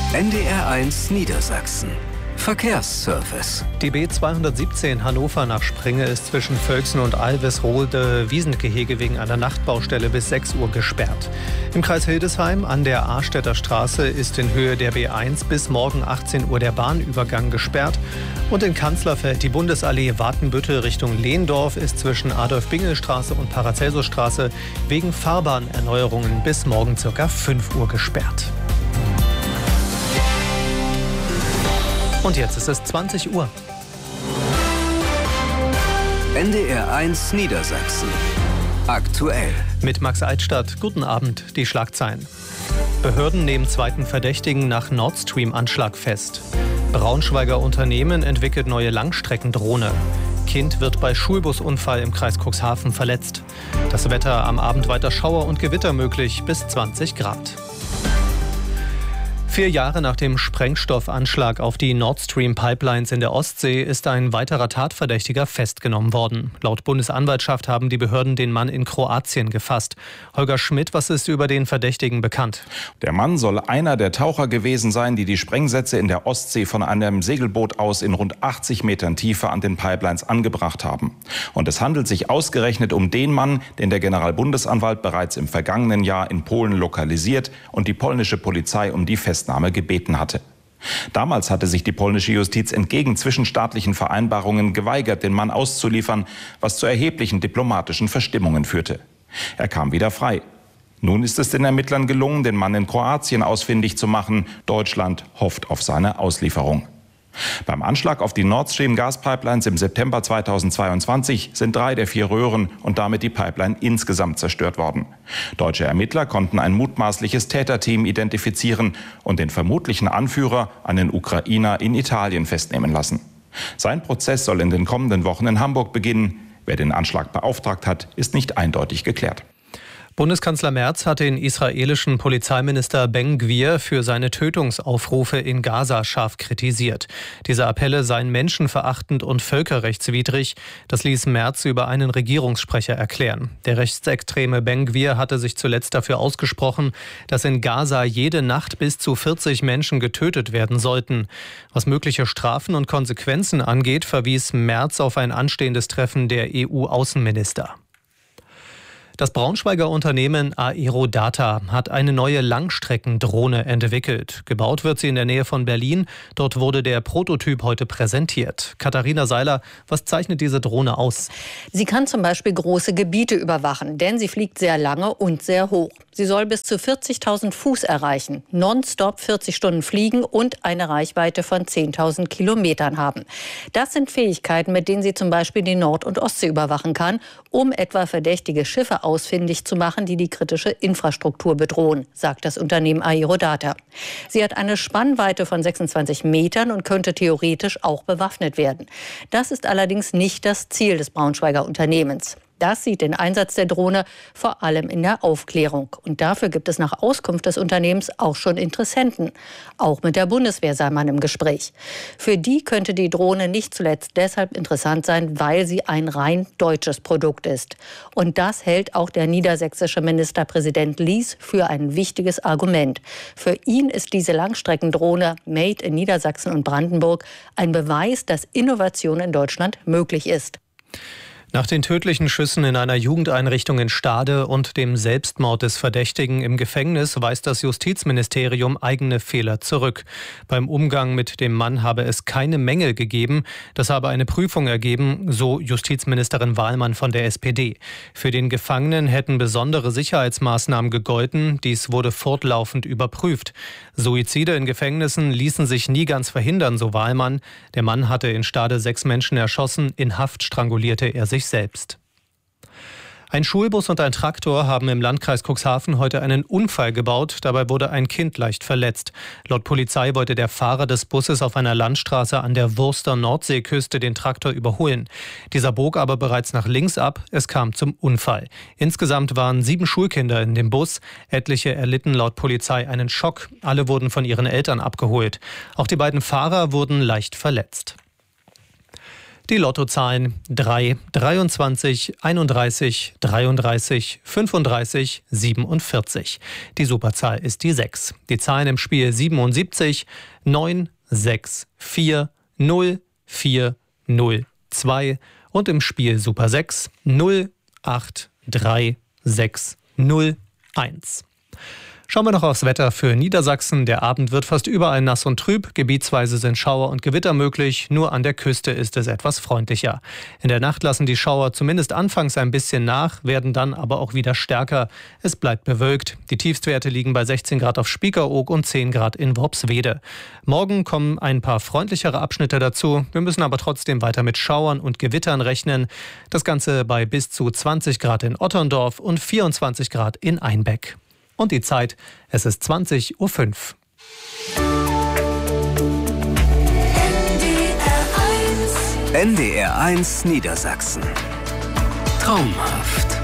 NDR1 Niedersachsen. Verkehrsservice. Die B217 Hannover nach Springe ist zwischen Völksen und Alvesrode-Wiesengehege wegen einer Nachtbaustelle bis 6 Uhr gesperrt. Im Kreis Hildesheim an der Ahrstädter Straße ist in Höhe der B1 bis morgen 18 Uhr der Bahnübergang gesperrt. Und in Kanzlerfeld die Bundesallee Watenbüttel Richtung Lehndorf ist zwischen Adolf-Bingel-Straße und Paracelsus-Straße wegen Fahrbahnerneuerungen bis morgen ca. 5 Uhr gesperrt. Und jetzt ist es 20 Uhr. NDR1 Niedersachsen. Aktuell. Mit Max Eitstadt. Guten Abend, die Schlagzeilen. Behörden nehmen zweiten Verdächtigen nach Nord Stream-Anschlag fest. Braunschweiger Unternehmen entwickelt neue Langstreckendrohne. Kind wird bei Schulbusunfall im Kreis Cuxhaven verletzt. Das Wetter am Abend weiter Schauer und Gewitter möglich bis 20 Grad. 4 Jahre nach dem Sprengstoffanschlag auf die Nord Stream Pipelines in der Ostsee ist ein weiterer Tatverdächtiger festgenommen worden. Laut Bundesanwaltschaft haben die Behörden den Mann in Kroatien gefasst. Holger Schmidt, was ist über den Verdächtigen bekannt? Der Mann soll einer der Taucher gewesen sein, die Sprengsätze in der Ostsee von einem Segelboot aus in rund 80 Metern Tiefe an den Pipelines angebracht haben. Und es handelt sich ausgerechnet um den Mann, den der Generalbundesanwalt bereits im vergangenen Jahr in Polen lokalisiert und die polnische Polizei um die Festnahme gebeten hatte. Damals hatte sich die polnische Justiz entgegen zwischenstaatlichen Vereinbarungen geweigert, den Mann auszuliefern, was zu erheblichen diplomatischen Verstimmungen führte. Er kam wieder frei. Nun ist es den Ermittlern gelungen, den Mann in Kroatien ausfindig zu machen. Deutschland hofft auf seine Auslieferung. Beim Anschlag auf die Nord Stream Gaspipelines im September 2022 sind 3 der 4 Röhren und damit die Pipeline insgesamt zerstört worden. Deutsche Ermittler konnten ein mutmaßliches Täterteam identifizieren und den vermutlichen Anführer, einen Ukrainer, in Italien festnehmen lassen. Sein Prozess soll in den kommenden Wochen in Hamburg beginnen. Wer den Anschlag beauftragt hat, ist nicht eindeutig geklärt. Bundeskanzler Merz hat den israelischen Polizeiminister Ben-Gvir für seine Tötungsaufrufe in Gaza scharf kritisiert. Diese Appelle seien menschenverachtend und völkerrechtswidrig. Das ließ Merz über einen Regierungssprecher erklären. Der rechtsextreme Ben-Gvir hatte sich zuletzt dafür ausgesprochen, dass in Gaza jede Nacht bis zu 40 Menschen getötet werden sollten. Was mögliche Strafen und Konsequenzen angeht, verwies Merz auf ein anstehendes Treffen der EU-Außenminister. Das Braunschweiger Unternehmen Aerodata hat eine neue Langstreckendrohne entwickelt. Gebaut wird sie in der Nähe von Berlin. Dort wurde der Prototyp heute präsentiert. Katharina Seiler, was zeichnet diese Drohne aus? Sie kann zum Beispiel große Gebiete überwachen, denn sie fliegt sehr lange und sehr hoch. Sie soll bis zu 40.000 Fuß erreichen, nonstop 40 Stunden fliegen und eine Reichweite von 10.000 Kilometern haben. Das sind Fähigkeiten, mit denen sie zum Beispiel die Nord- und Ostsee überwachen kann, um etwa verdächtige Schiffe ausfindig zu machen, die die kritische Infrastruktur bedrohen, sagt das Unternehmen Aerodata. Sie hat eine Spannweite von 26 Metern und könnte theoretisch auch bewaffnet werden. Das ist allerdings nicht das Ziel des Braunschweiger Unternehmens. Das sieht den Einsatz der Drohne vor allem in der Aufklärung. Und dafür gibt es nach Auskunft des Unternehmens auch schon Interessenten. Auch mit der Bundeswehr sei man im Gespräch. Für die könnte die Drohne nicht zuletzt deshalb interessant sein, weil sie ein rein deutsches Produkt ist. Und das hält auch der niedersächsische Ministerpräsident Lies für ein wichtiges Argument. Für ihn ist diese Langstreckendrohne Made in Niedersachsen und Brandenburg ein Beweis, dass Innovation in Deutschland möglich ist. Nach den tödlichen Schüssen in einer Jugendeinrichtung in Stade und dem Selbstmord des Verdächtigen im Gefängnis weist das Justizministerium eigene Fehler zurück. Beim Umgang mit dem Mann habe es keine Mängel gegeben. Das habe eine Prüfung ergeben, so Justizministerin Wahlmann von der SPD. Für den Gefangenen hätten besondere Sicherheitsmaßnahmen gegolten. Dies wurde fortlaufend überprüft. Suizide in Gefängnissen ließen sich nie ganz verhindern, so Wahlmann. Der Mann hatte in Stade 6 Menschen erschossen. In Haft strangulierte er sich selbst. Ein Schulbus und ein Traktor haben im Landkreis Cuxhaven heute einen Unfall gebaut. Dabei wurde ein Kind leicht verletzt. Laut Polizei wollte der Fahrer des Busses auf einer Landstraße an der Wurster Nordseeküste den Traktor überholen. Dieser bog aber bereits nach links ab. Es kam zum Unfall. Insgesamt waren 7 Schulkinder in dem Bus. Etliche erlitten laut Polizei einen Schock. Alle wurden von ihren Eltern abgeholt. Auch die beiden Fahrer wurden leicht verletzt. Die Lottozahlen 3, 23, 31, 33, 35, 47. Die Superzahl ist die 6. Die Zahlen im Spiel 77, 9, 6, 4, 0, 4, 0, 2 und im Spiel Super 6 0, 8, 3, 6, 0, 1. Schauen wir noch aufs Wetter für Niedersachsen. Der Abend wird fast überall nass und trüb. Gebietsweise sind Schauer und Gewitter möglich. Nur an der Küste ist es etwas freundlicher. In der Nacht lassen die Schauer zumindest anfangs ein bisschen nach, werden dann aber auch wieder stärker. Es bleibt bewölkt. Die Tiefstwerte liegen bei 16 Grad auf Spiekeroog und 10 Grad in Worpswede. Morgen kommen ein paar freundlichere Abschnitte dazu. Wir müssen aber trotzdem weiter mit Schauern und Gewittern rechnen. Das Ganze bei bis zu 20 Grad in Otterndorf und 24 Grad in Einbeck. Und die Zeit, es ist 20:05 Uhr. NDR 1 Niedersachsen. Traumhaft.